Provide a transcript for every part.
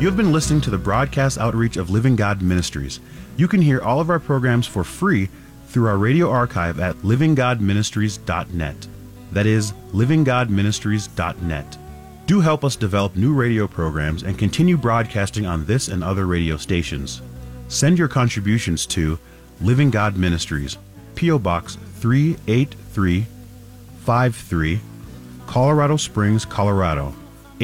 You have been listening to the broadcast outreach of Living God Ministries. You can hear all of our programs for free through our radio archive at livinggodministries.net. That is, livinggodministries.net. Do help us develop new radio programs and continue broadcasting on this and other radio stations. Send your contributions to Living God Ministries, P.O. Box 38353, Colorado Springs, Colorado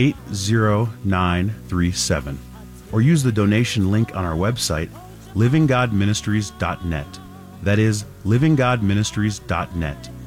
80937, or use the donation link on our website, livinggodministries.net. That is, livinggodministries.net.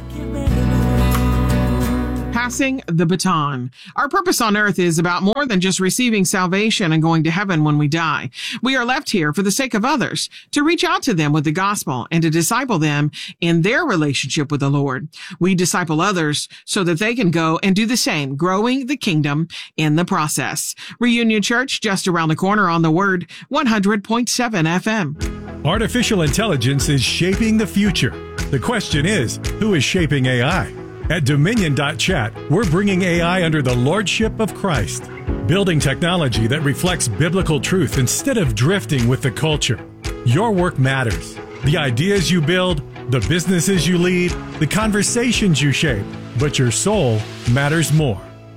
Passing the baton. Our purpose on earth is about more than just receiving salvation and going to heaven when we die. We are left here for the sake of others, to reach out to them with the gospel and to disciple them in their relationship with the Lord. We disciple others so that they can go and do the same, growing the kingdom in the process. Reunion Church, just around the corner on the Word, 100.7 FM. Artificial intelligence is shaping the future. The question is, who is shaping AI? At Dominion.chat, we're bringing AI under the lordship of Christ, building technology that reflects biblical truth instead of drifting with the culture. Your work matters. The ideas you build, the businesses you lead, the conversations you shape, but your soul matters more.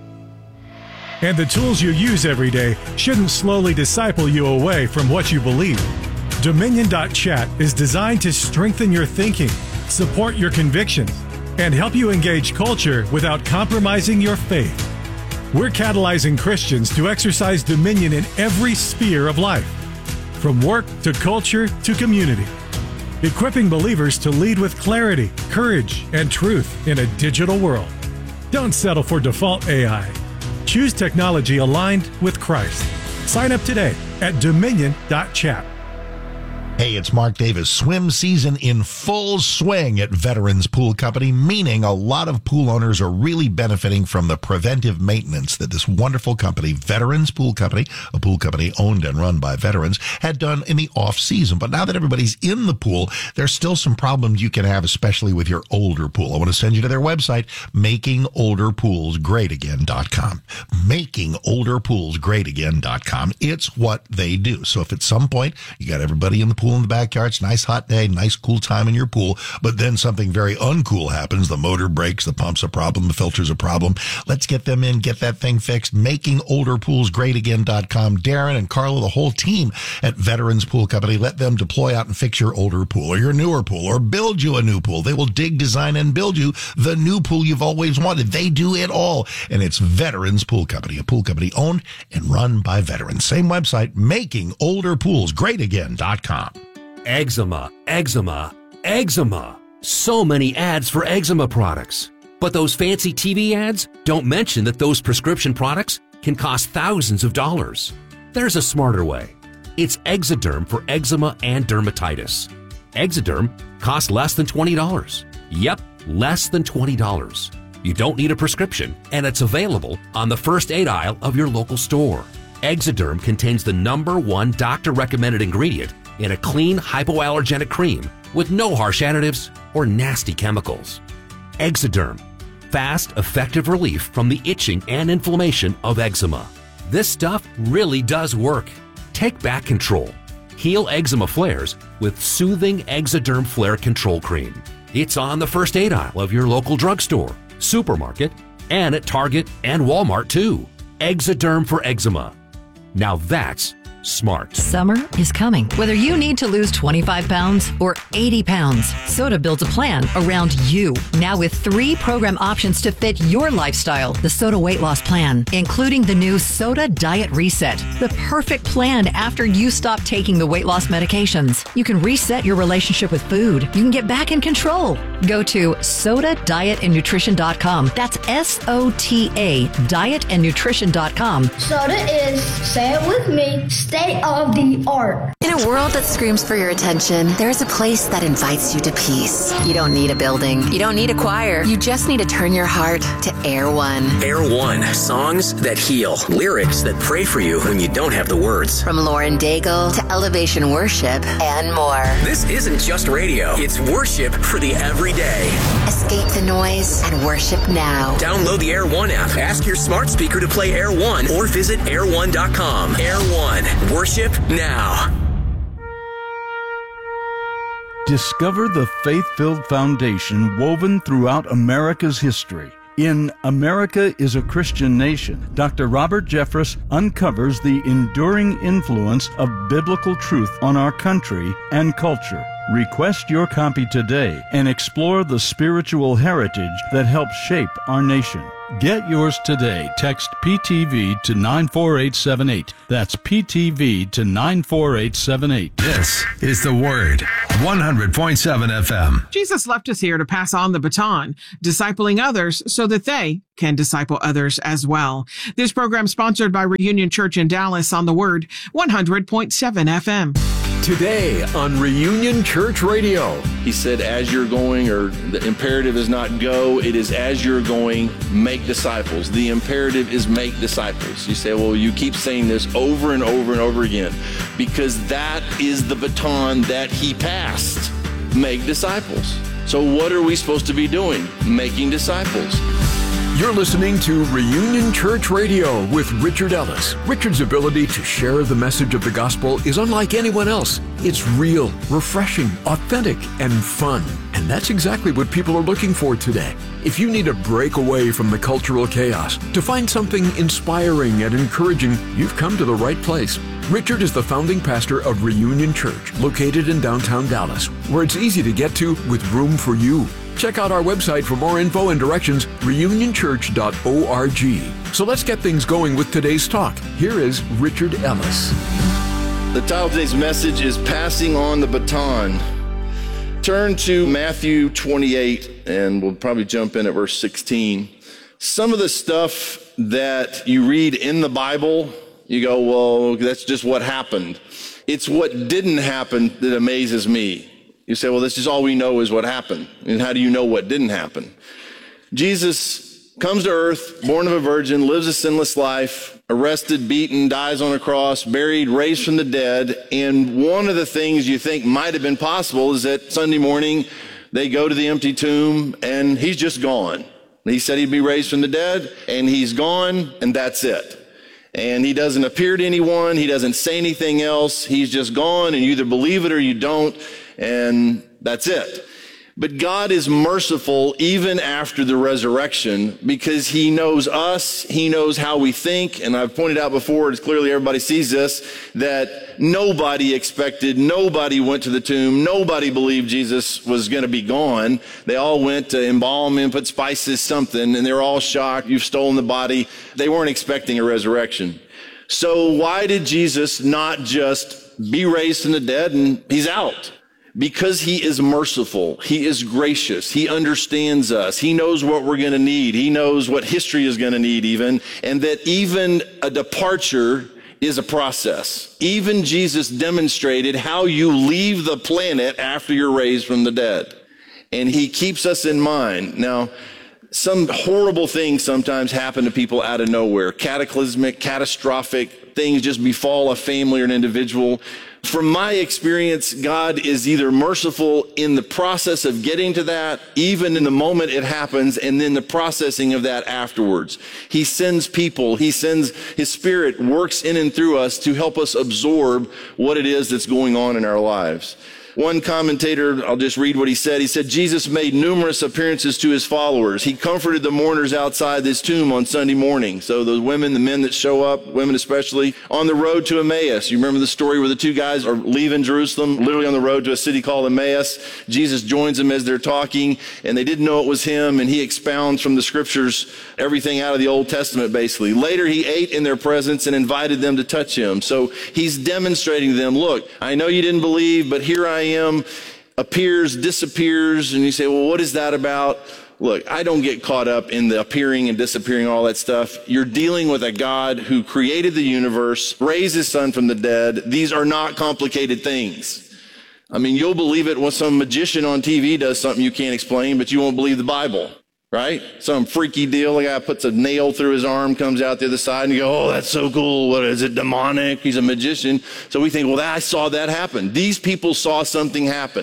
And the tools you use every day shouldn't slowly disciple you away from what you believe. Dominion.chat is designed to strengthen your thinking, support your convictions, and help you engage culture without compromising your faith. We're catalyzing Christians to exercise dominion in every sphere of life, from work to culture to community, equipping believers to lead with clarity, courage, and truth in a digital world. Don't settle for default AI. Choose technology aligned with Christ. Sign up today at Dominion.chat. Hey, it's Mark Davis. Swim season in full swing at Veterans Pool Company, meaning a lot of pool owners are really benefiting from the preventive maintenance that this wonderful company, Veterans Pool Company, a pool company owned and run by veterans, had done in the off season. But now that everybody's in the pool, there's still some problems you can have, especially with your older pool. I want to send you to their website, makingolderpoolsgreatagain.com. Makingolderpoolsgreatagain.com. It's what they do. So if at some point you got everybody in the pool in the backyard, it's a nice hot day, nice cool time in your pool, but then something very uncool happens, the motor breaks, the pump's a problem, the filter's a problem, let's get them in, get that thing fixed. Makingolderpoolsgreatagain.com. Darren and Carla, the whole team at Veterans Pool Company, let them deploy out and fix your older pool or your newer pool or build you a new pool. They will dig, design, and build you the new pool you've always wanted. They do it all, and it's Veterans Pool Company, a pool company owned and run by veterans. Same website, makingolderpoolsgreatagain.com. Eczema, eczema, eczema. So many ads for eczema products. But those fancy TV ads don't mention that those prescription products can cost thousands of dollars. There's a smarter way. It's Exoderm for eczema and dermatitis. Exoderm costs less than $20. Yep, less than $20. You don't need a prescription, and it's available on the first aid aisle of your local store. Exoderm contains the #1 doctor-recommended ingredient in a clean, hypoallergenic cream with no harsh additives or nasty chemicals. Exoderm, fast, effective relief from the itching and inflammation of eczema. This stuff really does work. Take back control. Heal eczema flares with soothing Exoderm Flare Control Cream. It's on the first aid aisle of your local drugstore, supermarket, and at Target and Walmart too. Exoderm for eczema. Now that's smart. Summer is coming. Whether you need to lose 25 pounds or 80 pounds, Soda builds a plan around you. Now with 3 program options to fit your lifestyle. The Soda Weight Loss Plan, including the new Soda Diet Reset, the perfect plan after you stop taking the weight loss medications. You can reset your relationship with food. You can get back in control. Go to SodaDietAndNutrition.com. That's SOTA, dietandnutrition.com. Soda is, say it with me, state of the art. In a world that screams for your attention, there's a place that invites you to peace. You don't need a building. You don't need a choir. You just need to turn your heart to Air One. Air One, songs that heal, lyrics that pray for you when you don't have the words. From Lauren Daigle to Elevation Worship and more. This isn't just radio. It's worship for the everyday every day. Escape the noise and worship now. Download the Air One app. Ask your smart speaker to play Air One or visit air1.com. Air One. Worship now. Discover the faith-filled foundation woven throughout America's history. In America is a Christian Nation, Dr. Robert Jeffress uncovers the enduring influence of biblical truth on our country and culture. Request your copy today and explore the spiritual heritage that helped shape our nation. Get yours today. Text PTV to 94878. That's PTV to 94878. This is The Word, 100.7 FM. Jesus left us here to pass on the baton, discipling others so that they can disciple others as well. This program sponsored by Reunion Church in Dallas on The Word, 100.7 FM. Today on Reunion Church Radio. He said, as you're going, or the imperative is not go, it is as you're going, make disciples. The imperative is make disciples. You say, well, you keep saying this over and over and over again, because that is the baton that he passed. Make disciples. So what are we supposed to be doing? Making disciples. You're listening to Reunion Church Radio with Richard Ellis. Richard's ability to share the message of the gospel is unlike anyone else. It's real, refreshing, authentic, and fun. And that's exactly what people are looking for today. If you need a break away from the cultural chaos, to find something inspiring and encouraging, you've come to the right place. Richard is the founding pastor of Reunion Church, located in downtown Dallas, where it's easy to get to with room for you. Check out our website for more info and directions, reunionchurch.org. So let's get things going with today's talk. Here is Richard Ellis. The title of today's message is Passing on the Baton. Turn to Matthew 28, and we'll probably jump in at verse 16. Some of the stuff that you read in the Bible, you go, well, that's just what happened. It's what didn't happen that amazes me. You say, well, this is all we know is what happened. And how do you know what didn't happen? Jesus comes to earth, born of a virgin, lives a sinless life, arrested, beaten, dies on a cross, buried, raised from the dead. And one of the things you think might have been possible is that Sunday morning they go to the empty tomb and he's just gone. He said he'd be raised from the dead, and he's gone, and that's it. And he doesn't appear to anyone. He doesn't say anything else. He's just gone, and you either believe it or you don't. And that's it. But God is merciful even after the resurrection, because he knows us, he knows how we think. And I've pointed out before, it's clearly everybody sees this, that nobody expected, nobody went to the tomb, nobody believed Jesus was going to be gone. They all went to embalm him, put spices, something, and they're all shocked. You've stolen the body. They weren't expecting a resurrection. So why did Jesus not just be raised from the dead and he's out? Because he is merciful. He is gracious. He understands us. He knows what we're going to need. He knows what history is going to need even, and that even a departure is a process. Even Jesus demonstrated how you leave the planet after you're raised from the dead. And he keeps us in mind. Now, some horrible things sometimes happen to people out of nowhere. Cataclysmic, catastrophic things just befall a family or an individual. From my experience, God is either merciful in the process of getting to that, even in the moment it happens, and then the processing of that afterwards. He sends people, he sends his spirit, works in and through us to help us absorb what it is that's going on in our lives. One commentator, I'll just read what he said. He said, Jesus made numerous appearances to his followers. He comforted the mourners outside this tomb on Sunday morning. So those women, the men that show up, women especially, on the road to Emmaus. You remember the story where the two guys are leaving Jerusalem, literally on the road to a city called Emmaus. Jesus joins them as they're talking, and they didn't know it was him, and he expounds from the scriptures everything out of the Old Testament, basically. Later, he ate in their presence and invited them to touch him. So he's demonstrating to them, look, I know you didn't believe, but here I am, appears, disappears, and you say, well, what is that about? Look, I don't get caught up in the appearing and disappearing, all that stuff. You're dealing with a God who created the universe, raised his son from the dead. These are not complicated things. I mean, you'll believe it when some magician on TV does something you can't explain, but you won't believe the Bible, right? Some freaky deal, a guy puts a nail through his arm, comes out the other side, and you go, oh, that's so cool. What is it, demonic? He's a magician. So we think, well, I saw that happen. These people saw something happen.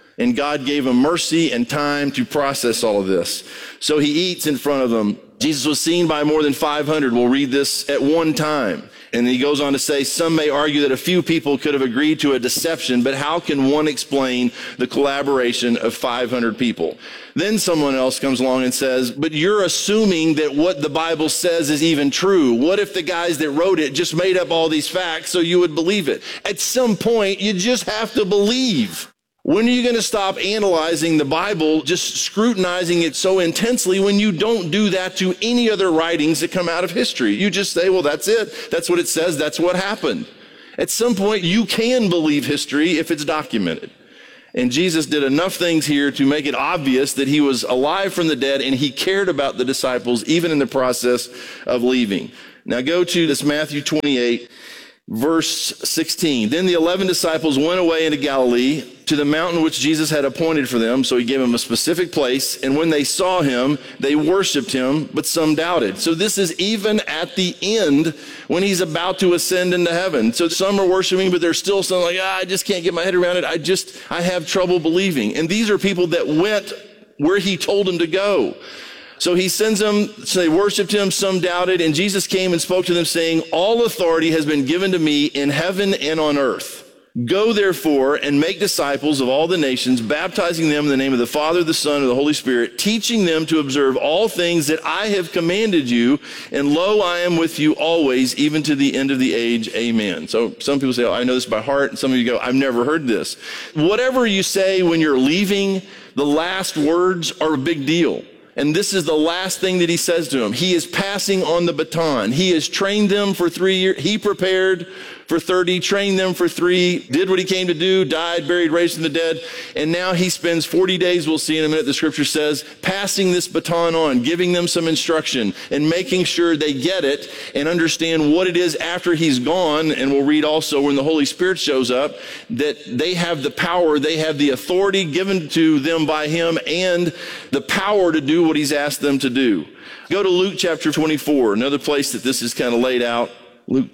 And God gave him mercy and time to process all of this. So he eats in front of them. Jesus was seen by more than 500. We'll read this at one time. And he goes on to say, some may argue that a few people could have agreed to a deception, but how can one explain the collaboration of 500 people? Then someone else comes along and says, but you're assuming that what the Bible says is even true. What if the guys that wrote it just made up all these facts so you would believe it? At some point, you just have to believe. When are you going to stop analyzing the Bible, just scrutinizing it so intensely when you don't do that to any other writings that come out of history? You just say, well, that's it. That's what it says. That's what happened. At some point, you can believe history if it's documented. And Jesus did enough things here to make it obvious that he was alive from the dead and he cared about the disciples even in the process of leaving. Now go to this Matthew 28. Verse 16, then the 11 disciples went away into Galilee to the mountain which Jesus had appointed for them. So he gave them a specific place. And when they saw him, they worshiped him, but some doubted. So this is even at the end when he's about to ascend into heaven. So some are worshiping, but there's still some like, I just can't get my head around it. I have trouble believing. And these are people that went where he told them to go. So he sends them, so they worshiped him, some doubted, and Jesus came and spoke to them saying, all authority has been given to me in heaven and on earth. Go therefore and make disciples of all the nations, baptizing them in the name of the Father, the Son, and the Holy Spirit, teaching them to observe all things that I have commanded you. And lo, I am with you always, even to the end of the age. Amen. So some people say, oh, I know this by heart. And some of you go, I've never heard this. Whatever you say when you're leaving, the last words are a big deal. And this is the last thing that he says to them. He is passing on the baton. He has trained them for 3 years. He prepared for 30, trained them for 3, did what he came to do, died, buried, raised from the dead. And now he spends 40 days, we'll see in a minute, the scripture says, passing this baton on, giving them some instruction and making sure they get it and understand what it is after he's gone. And we'll read also when the Holy Spirit shows up that they have the power, they have the authority given to them by him and the power to do what he's asked them to do. Go to Luke chapter 24, another place that this is kind of laid out. Luke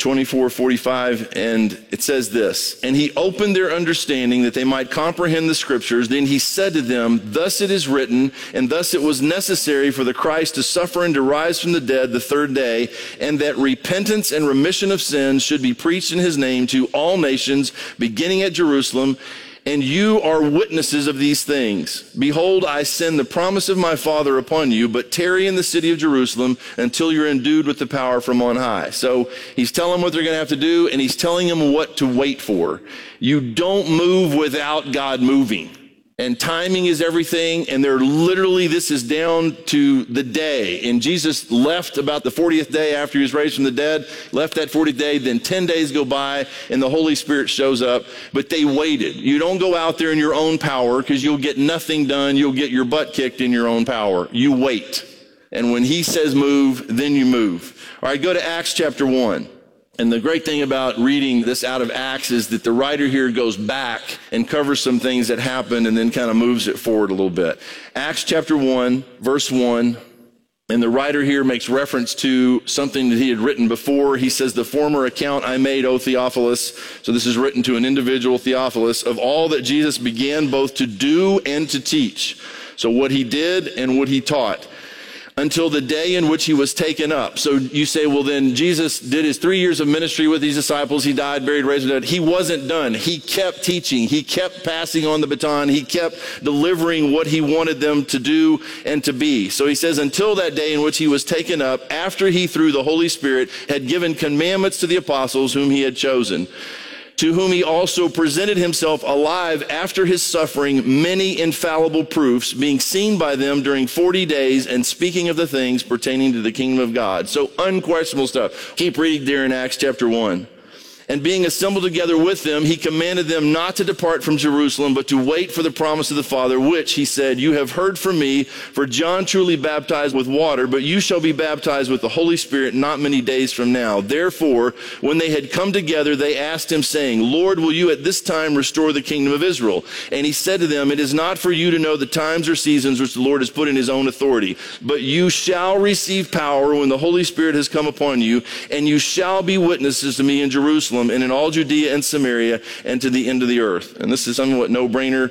24:45, and it says this, and he opened their understanding that they might comprehend the scriptures. Then he said to them, thus it is written, and thus it was necessary for the Christ to suffer and to rise from the dead the third day, and that repentance and remission of sins should be preached in his name to all nations, beginning at Jerusalem. And you are witnesses of these things. Behold, I send the promise of my Father upon you, but tarry in the city of Jerusalem until you're endued with the power from on high. So he's telling them what they're going to have to do, and he's telling them what to wait for. You don't move without God moving. And timing is everything, and they're literally, this is down to the day. And Jesus left about the 40th day after he was raised from the dead, left that 40th day, then 10 days go by, and the Holy Spirit shows up. But they waited. You don't go out there in your own power, because you'll get nothing done. You'll get your butt kicked in your own power. You wait. And when he says move, then you move. All right, go to Acts chapter 1. And the great thing about reading this out of Acts is that the writer here goes back and covers some things that happened and then kind of moves it forward a little bit. Acts chapter 1, verse 1. And the writer here makes reference to something that he had written before. He says, the former account I made, O Theophilus. So this is written to an individual, Theophilus, of all that Jesus began both to do and to teach. So what he did and what he taught, until the day in which he was taken up. So you say, well, then Jesus did his 3 years of ministry with these disciples. He died, buried, raised from the dead. He wasn't done. He kept teaching. He kept passing on the baton. He kept delivering what he wanted them to do and to be. So he says, until that day in which he was taken up, after he, through the Holy Spirit, had given commandments to the apostles whom he had chosen, to whom he also presented himself alive after his suffering, many infallible proofs, being seen by them during 40 days and speaking of the things pertaining to the kingdom of God. So unquestionable stuff. Keep reading there in Acts chapter 1. And being assembled together with them, he commanded them not to depart from Jerusalem, but to wait for the promise of the Father, which, he said, you have heard from me, for John truly baptized with water, but you shall be baptized with the Holy Spirit not many days from now. Therefore, when they had come together, they asked him, saying, Lord, will you at this time restore the kingdom of Israel? And he said to them, it is not for you to know the times or seasons which the Lord has put in his own authority, but you shall receive power when the Holy Spirit has come upon you, and you shall be witnesses to me in Jerusalem, and in all Judea and Samaria, and to the end of the earth. And this is somewhat no-brainer.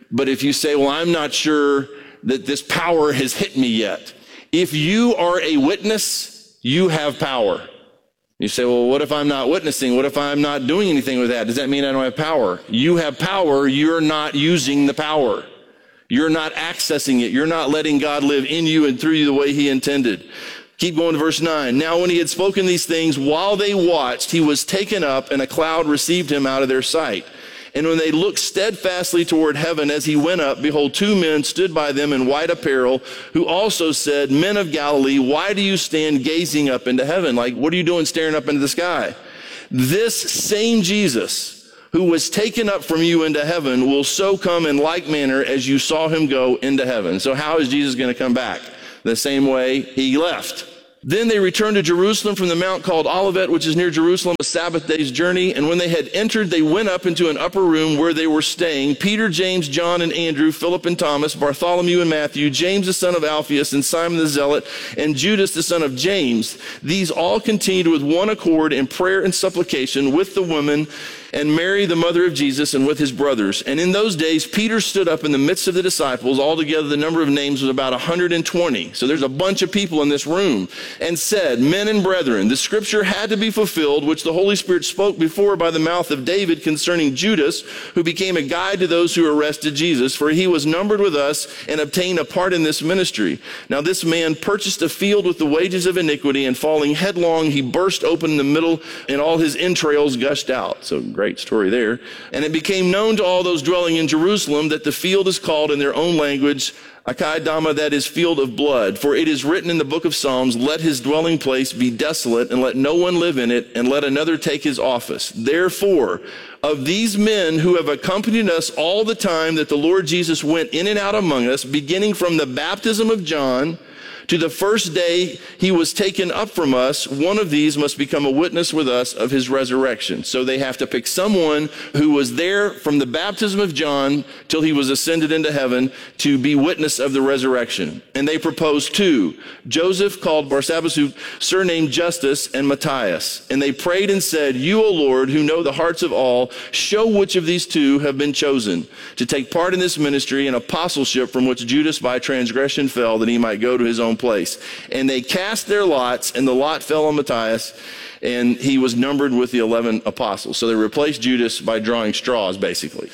But if you say, well, I'm not sure that this power has hit me yet. If you are a witness, you have power. You say, well, what if I'm not witnessing? What if I'm not doing anything with that? Does that mean I don't have power? You have power. You're not using the power. You're not accessing it. You're not letting God live in you and through you the way he intended. Keep going to verse 9. Now, when he had spoken these things, while they watched, he was taken up, and a cloud received him out of their sight. And when they looked steadfastly toward heaven as he went up, behold, two men stood by them in white apparel, who also said, Men of Galilee, why do you stand gazing up into heaven? Like, what are you doing staring up into the sky? This same Jesus, who was taken up from you into heaven, will so come in like manner as you saw him go into heaven. So how is Jesus going to come back? The same way he left. Then they returned to Jerusalem from the mount called Olivet, which is near Jerusalem, a Sabbath day's journey. And when they had entered, they went up into an upper room where they were staying. Peter, James, John, and Andrew, Philip and Thomas, Bartholomew and Matthew, James the son of Alphaeus, and Simon the Zealot, and Judas the son of James. These all continued with one accord in prayer and supplication with the women and Mary, the mother of Jesus, and with his brothers. And in those days, Peter stood up in the midst of the disciples. Altogether, the number of names was about 120. So there's a bunch of people in this room. And said, Men and brethren, the scripture had to be fulfilled, which the Holy Spirit spoke before by the mouth of David concerning Judas, who became a guide to those who arrested Jesus. For he was numbered with us and obtained a part in this ministry. Now this man purchased a field with the wages of iniquity, and falling headlong, he burst open in the middle, and all his entrails gushed out. So great story there. And it became known to all those dwelling in Jerusalem that the field is called in their own language Achaidama, that is field of blood. For it is written in the book of Psalms, Let his dwelling place be desolate, and let no one live in it, and let another take his office. Therefore, of these men who have accompanied us all the time that the Lord Jesus went in and out among us, beginning from the baptism of John to the first day he was taken up from us, one of these must become a witness with us of his resurrection. So they have to pick someone who was there from the baptism of John till he was ascended into heaven to be witness of the resurrection. And they proposed two, Joseph called Barsabbas, who surnamed Justus, and Matthias. And they prayed and said, You, O Lord, who know the hearts of all, show which of these two have been chosen to take part in this ministry and apostleship from which Judas by transgression fell, that he might go to his own place. And they cast their lots, and the lot fell on Matthias, and he was numbered with the 11 apostles. So they replaced Judas by drawing straws, basically.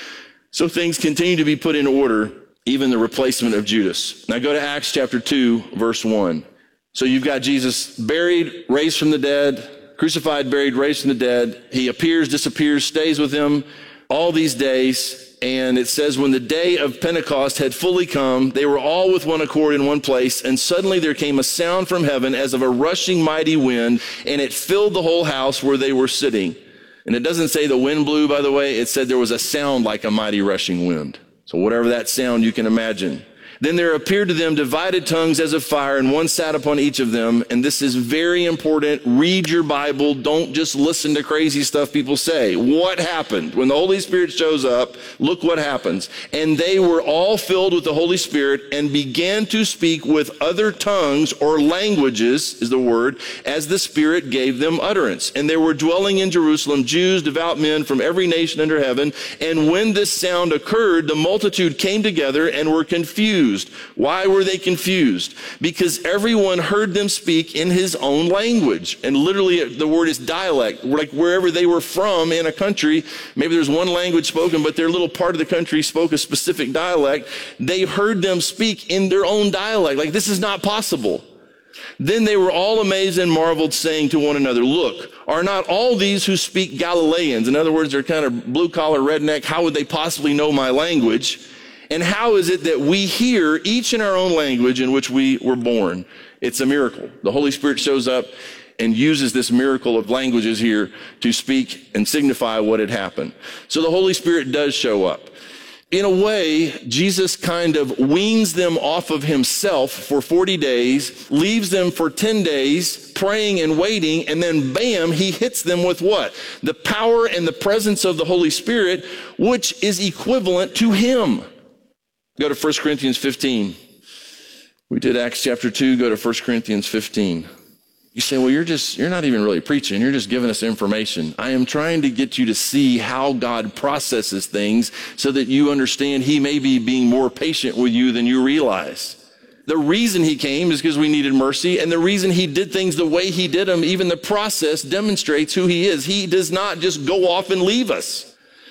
So things continue to be put in order, even the replacement of Judas. Now go to Acts chapter 2, verse 1. So you've got Jesus buried, raised from the dead, crucified, buried, raised from the dead. He appears, disappears, stays with them all these days. And it says, when the day of Pentecost had fully come, they were all with one accord in one place, and suddenly there came a sound from heaven as of a rushing mighty wind, and it filled the whole house where they were sitting. And it doesn't say the wind blew, by the way. It said there was a sound like a mighty rushing wind. So whatever that sound you can imagine. Then there appeared to them divided tongues as of fire, and one sat upon each of them. And this is very important. Read your Bible. Don't just listen to crazy stuff people say. What happened? When the Holy Spirit shows up, look what happens. And they were all filled with the Holy Spirit and began to speak with other tongues, or languages is the word, as the Spirit gave them utterance. And there were dwelling in Jerusalem Jews, devout men from every nation under heaven. And when this sound occurred, the multitude came together and were confused. Why were they confused? Because everyone heard them speak in his own language. And literally the word is dialect. Like wherever they were from in a country, maybe there's one language spoken, but their little part of the country spoke a specific dialect. They heard them speak in their own dialect. Like, this is not possible. Then they were all amazed and marveled, saying to one another, Look, are not all these who speak Galileans? In other words, they're kind of blue-collar redneck. How would they possibly know my language? And how is it that we hear each in our own language in which we were born? It's a miracle. The Holy Spirit shows up and uses this miracle of languages here to speak and signify what had happened. So the Holy Spirit does show up. In a way, Jesus kind of weans them off of himself for 40 days, leaves them for 10 days praying and waiting, and then bam, he hits them with what? The power and the presence of the Holy Spirit, which is equivalent to him. Go to 1 Corinthians 15. We did Acts chapter 2. Go to 1 Corinthians 15. You say, well, you're not even really preaching. You're just giving us information. I am trying to get you to see how God processes things so that you understand he may be being more patient with you than you realize. The reason he came is because we needed mercy, and the reason he did things the way he did them, even the process demonstrates who he is. He does not just go off and leave us.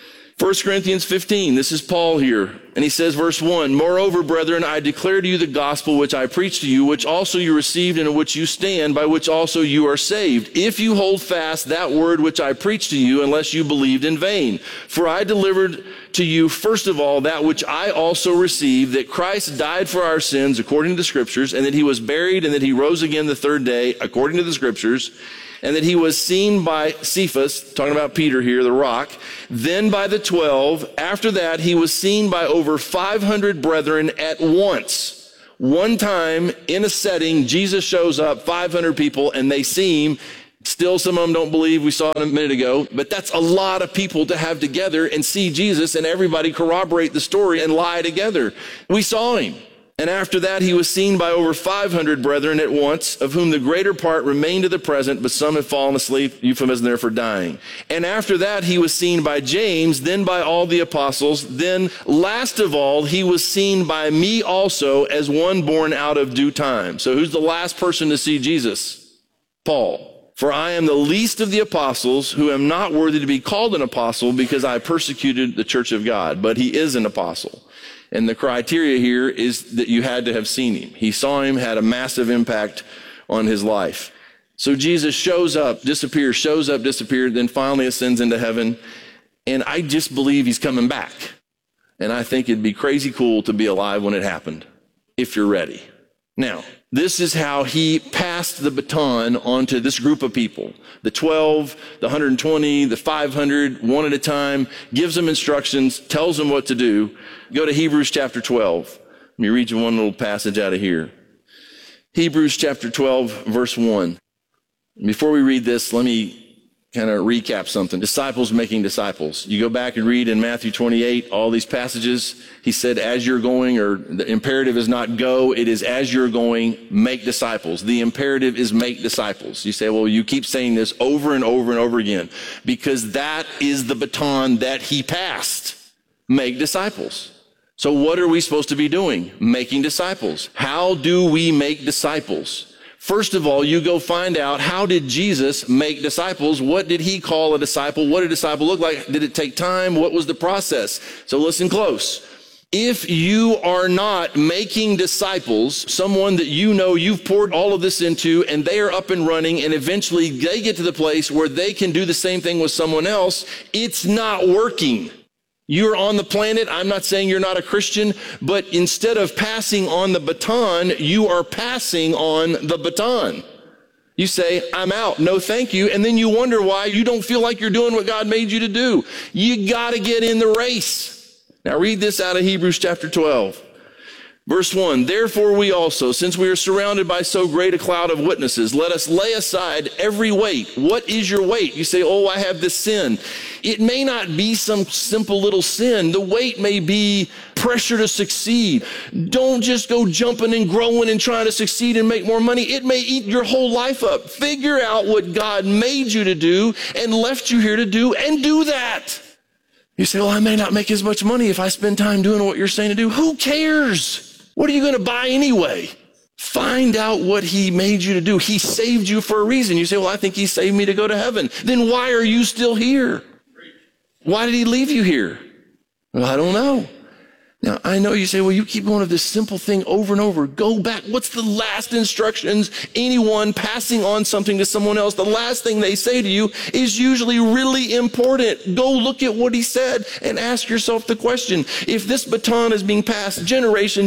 1 Corinthians 15, this is Paul here, and he says, verse 1, moreover, brethren, I declare to you the gospel which I preached to you, which also you received and in which you stand, by which also you are saved, if you hold fast that word which I preached to you, unless you believed in vain. For I delivered to you, first of all, that which I also received, that Christ died for our sins, according to the Scriptures, and that he was buried, and that he rose again the third day, according to the Scriptures, and that he was seen by Cephas, talking about Peter here, the rock, then by the 12. After that, he was seen by over 500 brethren at once. One time in a setting, Jesus shows up, 500 people, and they see him. Still, some of them don't believe. We saw it a minute ago, but that's a lot of people to have together and see Jesus and everybody corroborate the story and lie together. We saw him. And after that, he was seen by over 500 brethren at once, of whom the greater part remain to the present, but some have fallen asleep, euphemism there for dying. And after that, he was seen by James, then by all the apostles. Then last of all, he was seen by me also, as one born out of due time. So who's the last person to see Jesus? Paul. For I am the least of the apostles, who am not worthy to be called an apostle, because I persecuted the church of God. But he is an apostle. And the criteria here is that you had to have seen him. He saw him, had a massive impact on his life. So Jesus shows up, disappears, shows up, disappeared, then finally ascends into heaven. And I just believe he's coming back. And I think it'd be crazy cool to be alive when it happened, if you're ready. Now, this is how he passed the baton onto this group of people. The 12, the 120, the 500, one at a time, gives them instructions, tells them what to do. Go to Hebrews chapter 12. Let me read you one little passage out of here. Hebrews chapter 12, verse 1. Before we read this, let me kind of recap something. Disciples making disciples. You go back and read in Matthew 28, all these passages. He said, as you're going, or the imperative is not go, it is as you're going, make disciples. The imperative is make disciples. You say, well, you keep saying this over and over and over again, because that is the baton that he passed. Make disciples. So what are we supposed to be doing? Making disciples. How do we make disciples? First of all, you go find out, how did Jesus make disciples? What did he call a disciple? What did a disciple look like? Did it take time? What was the process? So listen close. If you are not making disciples, someone that you know you've poured all of this into, and they are up and running, and eventually they get to the place where they can do the same thing with someone else, it's not working. You're on the planet. I'm not saying you're not a Christian, but instead of passing on the baton, you are passing on the baton. You say, I'm out. No, thank you. And then you wonder why you don't feel like you're doing what God made you to do. You got to get in the race. Now read this out of Hebrews chapter 12. Verse 1, therefore we also, since we are surrounded by so great a cloud of witnesses, let us lay aside every weight. What is your weight? You say, oh, I have this sin. It may not be some simple little sin. The weight may be pressure to succeed. Don't just go jumping and growing and trying to succeed and make more money. It may eat your whole life up. Figure out what God made you to do and left you here to do, and do that. You say, well, I may not make as much money if I spend time doing what you're saying to do. Who cares? What are you going to buy anyway? Find out what he made you to do. He saved you for a reason. You say, well, I think he saved me to go to heaven. Then why are you still here? Why did he leave you here? Well, I don't know. Now, I know you say, well, you keep going with this simple thing over and over. Go back. What's the last instructions? Anyone passing on something to someone else, the last thing they say to you is usually really important. Go look at what he said and ask yourself the question. If this baton is being passed generation,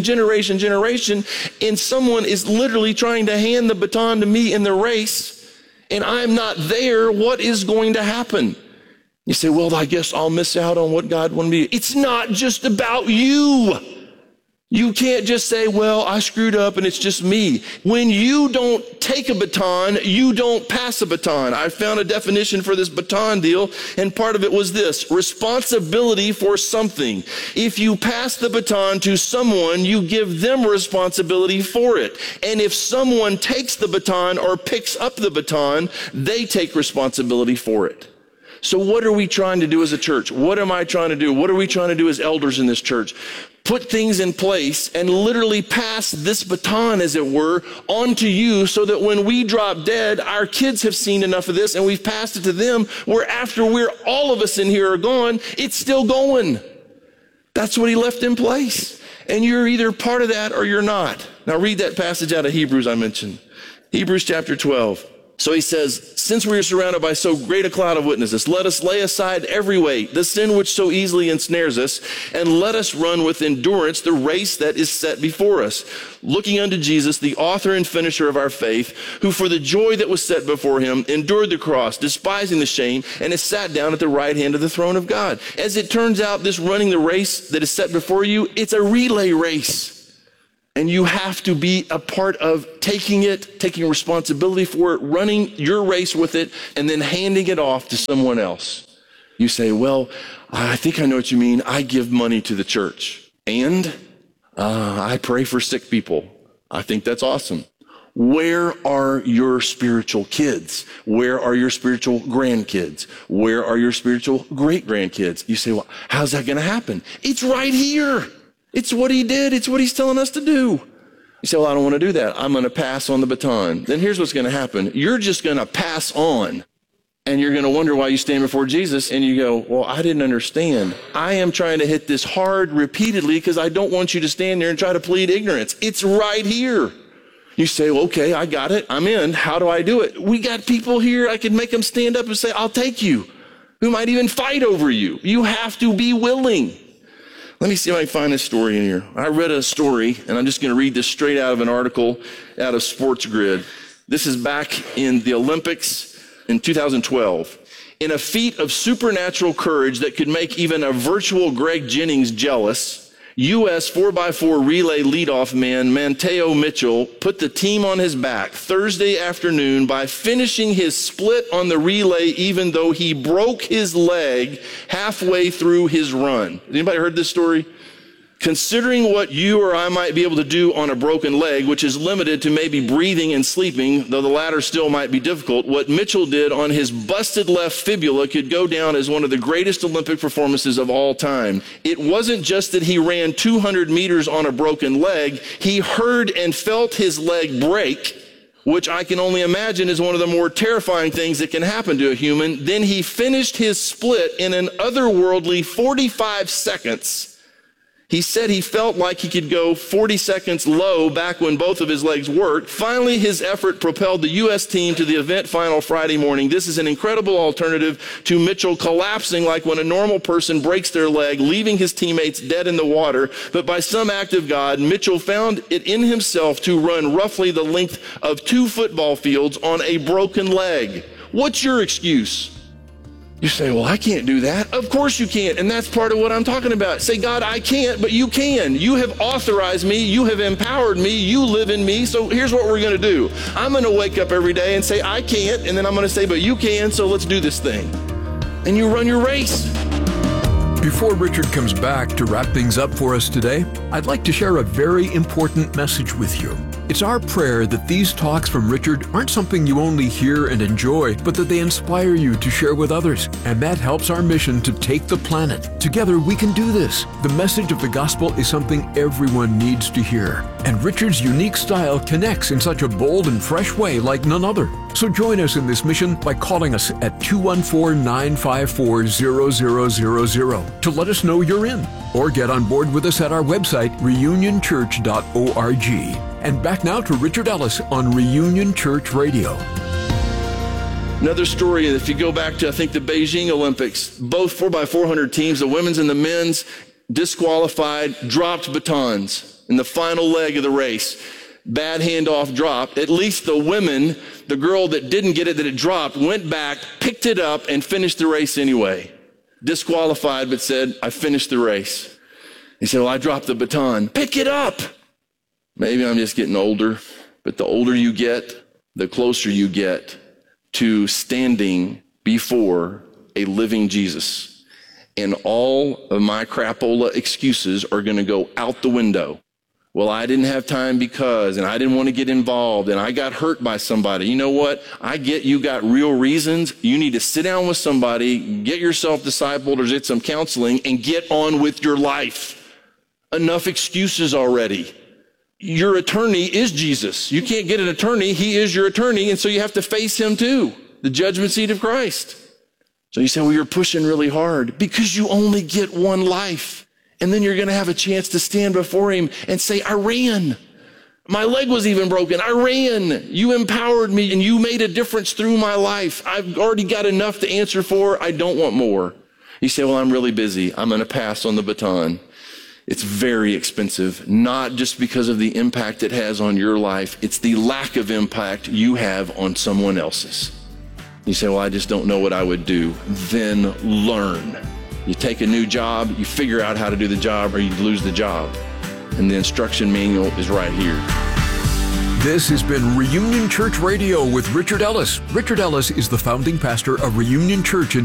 and someone is literally trying to hand the baton to me in the race, and I'm not there, what is going to happen? You say, well, I guess I'll miss out on what God wanted me to do. It's not just about you. You can't just say, well, I screwed up and it's just me. When you don't take a baton, you don't pass a baton. I found a definition for this baton deal, and part of it was this: responsibility for something. If you pass the baton to someone, you give them responsibility for it. And if someone takes the baton or picks up the baton, they take responsibility for it. So what are we trying to do as a church? What am I trying to do? What are we trying to do as elders in this church? Put things in place and literally pass this baton, as it were, onto you, so that when we drop dead, our kids have seen enough of this and we've passed it to them, where after all of us in here are gone, it's still going. That's what he left in place. And you're either part of that or you're not. Now read that passage out of Hebrews I mentioned. Hebrews chapter 12. So he says, since we are surrounded by so great a cloud of witnesses, let us lay aside every weight, the sin which so easily ensnares us, and let us run with endurance the race that is set before us, looking unto Jesus, the author and finisher of our faith, who for the joy that was set before him endured the cross, despising the shame, and is sat down at the right hand of the throne of God. As it turns out, this running the race that is set before you, it's a relay race. And you have to be a part of taking responsibility for it, running your race with it, and then handing it off to someone else. You say, well, I think I know what you mean. I give money to the church. And I pray for sick people. I think that's awesome. Where are your spiritual kids? Where are your spiritual grandkids? Where are your spiritual great-grandkids? You say, well, how's that going to happen? It's right here. It's what he did. It's what he's telling us to do. You say, well, I don't want to do that. I'm going to pass on the baton. Then here's what's going to happen. You're just going to pass on, and you're going to wonder why you stand before Jesus, and you go, well, I didn't understand. I am trying to hit this hard repeatedly because I don't want you to stand there and try to plead ignorance. It's right here. You say, well, okay, I got it. I'm in. How do I do it? We got people here. I can make them stand up and say, I'll take you, who might even fight over you. You have to be willing. Let me see if I can find this story in here. I read a story, and I'm just going to read this straight out of an article out of Sports Grid. This is back in the Olympics in 2012. In a feat of supernatural courage that could make even a virtual Greg Jennings jealous, U.S. 4x4 relay leadoff man Mateo Mitchell put the team on his back Thursday afternoon by finishing his split on the relay, even though he broke his leg halfway through his run. Anybody heard this story? Considering what you or I might be able to do on a broken leg, which is limited to maybe breathing and sleeping, though the latter still might be difficult, what Mitchell did on his busted left fibula could go down as one of the greatest Olympic performances of all time. It wasn't just that he ran 200 meters on a broken leg. He heard and felt his leg break, which I can only imagine is one of the more terrifying things that can happen to a human. Then he finished his split in an otherworldly 45 seconds. He said he felt like he could go 40 seconds low back when both of his legs worked. Finally, his effort propelled the U.S. team to the event final Friday morning. This is an incredible alternative to Mitchell collapsing like when a normal person breaks their leg, leaving his teammates dead in the water. But by some act of God, Mitchell found it in himself to run roughly the length of 2 football fields on a broken leg. What's your excuse? You say, well, I can't do that. Of course you can't. And that's part of what I'm talking about. Say, God, I can't, but you can. You have authorized me. You have empowered me. You live in me. So here's what we're going to do. I'm going to wake up every day and say, I can't. And then I'm going to say, but you can. So let's do this thing. And you run your race. Before Richard comes back to wrap things up for us today, I'd like to share a very important message with you. It's our prayer that these talks from Richard aren't something you only hear and enjoy, but that they inspire you to share with others. And that helps our mission to take the planet. Together we can do this. The message of the gospel is something everyone needs to hear. And Richard's unique style connects in such a bold and fresh way like none other. So join us in this mission by calling us at 214-954-0000 to let us know you're in. Or get on board with us at our website, reunionchurch.org. And back now to Richard Ellis on Reunion Church Radio. Another story, if you go back to, I think, the Beijing Olympics, both 4x400 teams, the women's and the men's, disqualified, dropped batons in the final leg of the race. Bad handoff drop. At least the women, the girl that didn't get it, that it dropped, went back, picked it up, and finished the race anyway. Disqualified, but said, I finished the race. You say, well, I dropped the baton. Pick it up. Maybe I'm just getting older, but the older you get, the closer you get to standing before a living Jesus. And all of my crapola excuses are going to go out the window. Well, I didn't have time because, and I didn't want to get involved, and I got hurt by somebody. You know what? I get you got real reasons. You need to sit down with somebody, get yourself discipled or get some counseling, and get on with your life. Enough excuses already. Your attorney is Jesus. You can't get an attorney. He is your attorney, and so you have to face him too, the judgment seat of Christ. So you say, well, you're pushing really hard because you only get one life. And then you're going to have a chance to stand before him and say, I ran. My leg was even broken. I ran. You empowered me and you made a difference through my life. I've already got enough to answer for. I don't want more. You say, well, I'm really busy. I'm going to pass on the baton. It's very expensive, not just because of the impact it has on your life. It's the lack of impact you have on someone else's. You say, well, I just don't know what I would do. Then learn. You take a new job, you figure out how to do the job, or you lose the job. And the instruction manual is right here. This has been Reunion Church Radio with Richard Ellis. Richard Ellis is the founding pastor of Reunion Church in